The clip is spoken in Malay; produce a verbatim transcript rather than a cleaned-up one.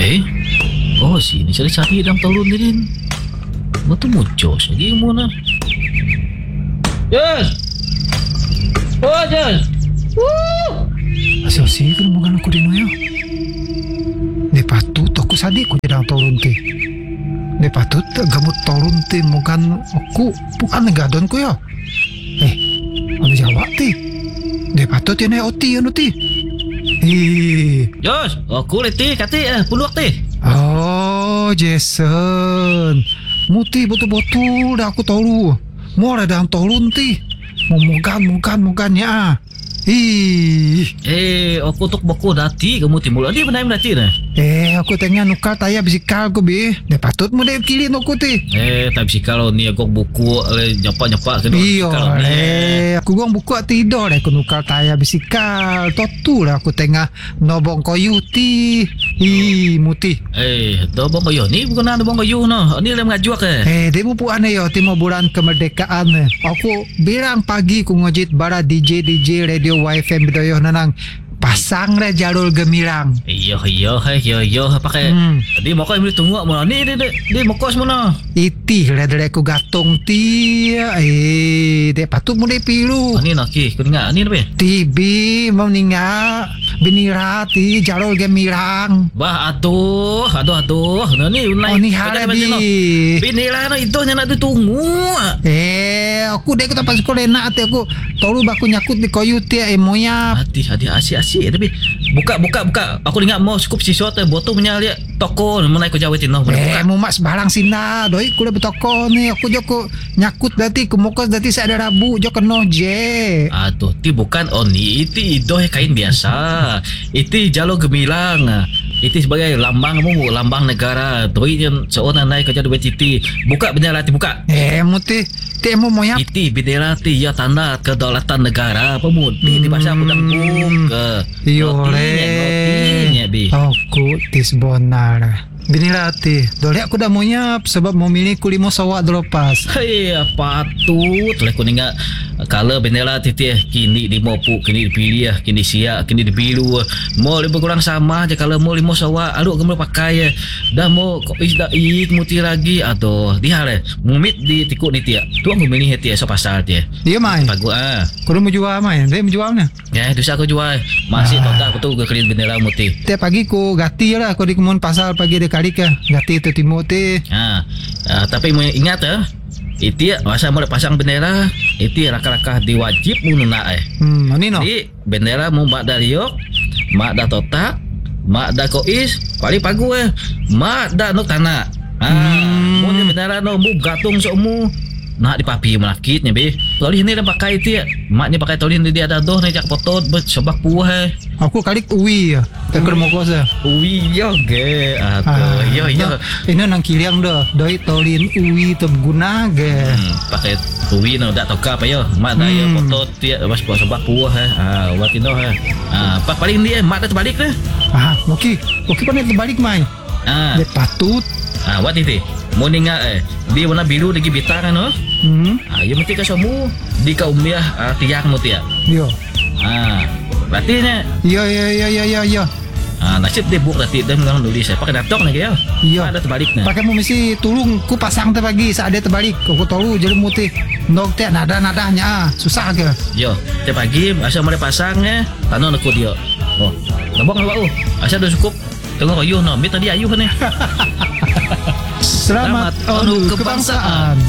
Eh? Oh, sini cari-cari dalam tolong ni din. Betul muncul lagi mu na. Yes. Oh, yes. Woo! Asal-asal kan bukan aku di noyo. Dia patut aku sadik aku dalam tolong ti. Dia patut gamut tolong ti bukan aku bukan negadon ku ya. Eh, ada jawab ti. Dia patut ya naik oti anu ti. Eh. Yes, aku leti kati eh puluh ti. Oh, Jason. Muti betul-betul dah aku tahu. Mau ada dalam tolong ti. Mau mukan mukan mukannya. Ih. Eh, aku tok boko dati kamu timbul adi benar dati dah. Eh, aku tengah nukar tayar bisikal aku be. Dia patut mu dia kilin aku ti. Eh, tapi si kalau ni aku buku le nyapak-nyapak ke Iya, eh, aku gong buku tidur dah aku nukar tayar bisikal. Totu lah aku tengah nobong koyu ti. Ih, muti. Eh, do bong kayu ni bukan ada bong kayu no. Ni le mengajuak eh. Eh, dia mu puan yo timo bulan kemerdekaan. Aku bilang pagi ku ngojit bara D J D J radio Y F M bedoyo nanang pasang le jalur gemilang. Iya iya iya iya pakai. Hmm. Di mau kau boleh tunggu mana ni di di mau kos mana? Iti le dari aku gatung ti. Eh, dia patut mu dia pilu. Ni nak ki, kau dengar ni apa? Tibi mau ninga binira ti jalur gemilang. Bah aduh, aduh aduh. Nah ni Oh ni harabi. Binilah no itu nak ditunggu. Eh, aku dek tak pas sekolah nak ti aku. Tolu baku nyakut di koyu ti emoya. Hati hati asyik-asyik tapi buka buka buka. Aku ingat mau skup siswa tu botol punya lihat toko mana aku jawab tino. Eh, mu mak sebarang sina. Doi ku dah bertoko ni. Aku joko nyakut dati ku mokos dati saya ada rabu jo keno je. Aduh, ti bukan oh ni itu idoh kain biasa. Itu jalur gemilang. Itu sebagai lambang mu, lambang negara. Doi yang seorang naik kerja duit titi. Buka bendera ti buka. Eh, muti ti mu moya. Itu bendera ti ya tanda kedaulatan negara. Apa mu? Di di bahasa aku dah buka. Iyo le. Notinya bi. Aku tis bonar. Binilah ti. Dole aku dah mau nyap sebab mau milih kulimo sawak delepas. Hei, patut lah kau ingat kalau bendera titi kini di mopu, kini dipilih, kini siap, kini dibilu. Mau lebih kurang sama aja kalau mau limo sawak, aduh kamu pakai. Dah mau kok is dah ik muti lagi atau dia le. Mumit di tikuk ni tiak. Tu aku milih tiak so pasal dia. Dia mai. Bagus ah. Kau mau jual mai? Dia mau jual mana? Ya, dosa aku jual. Masih ah. Total betul ke kelin bendera muti. Tiap pagi ku gati lah kau di kemun pasal pagi dekat ke gati tu Timothy. Ha. Uh, tapi mu ingat ah. Itu masa mau pasang bendera, itu raka-raka diwajib mu nak eh. Hmm, ni no. Di bendera mu mak dah liok, mak dah totak, mak dah kois, paling pagu eh. Mak dah nuk tanah. Ah, hmm. Mu ni bendera no mu gatung sok mu. Nak dipapi melakitnya be. Tolih ni dah pakai itu ya. Maknya pakai tolih ni dia ada doh ni jak potot bet sebab puah eh. Aku kali uwi ya. Tak kermo kosa. Uwi yo ge. Aduh, yo yo. Ini nang kiriang dah. Doi tolin uwi tu guna ge. Hmm, pakai uwi no dak toka apa yo. Mak dah yo potot dia bas sebab puah eh. Ah, watino eh. Ah, pak paling dia mak dah terbalik dah. Ah, okey. Okey pandai terbalik mai. Ah. Dia patut. Ah, wat itu. Mau ninga eh. Dia warna biru lagi bitar kan no. Hmm. Ah, yo mesti ka semua di ka umiah uh, tiak mu tiak. Yo. Ah, berarti nya. Yo yo yo yo yo yo. Ah, nasib dia buk tadi dia mengang nulis saya pakai laptop lagi ya. Iya. Ada terbalik nah. Pakai mu mesti tolong ku pasang tu pagi saat dia terbalik. Aku tahu jadi muti. Nok teh nada-nadanya susah ke. Yo, tiap pagi asal mulai pasangnya tanah aku dia. Oh, nabok nabok oh. Asal dah cukup. Tengok ayuh no, mit tadi ayuh ni. Selamat, Selamat Anu Kebangsaan.